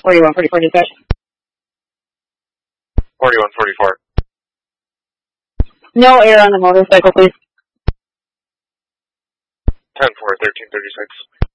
4144 dispatch. 4144. No air on the motorcycle, please. 10-4, 1336.